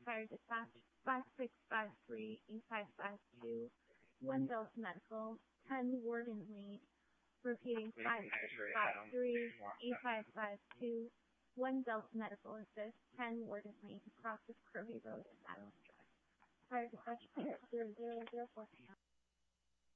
Fire Dispatch 5653 E552, 1 Delta Medical, 10 Warden Lee, repeating 5653 E552, 1 Delta Medical Assist, 10 Warden Lee, across the Curvy Road in Madeline Drive. Fire Dispatch 0004.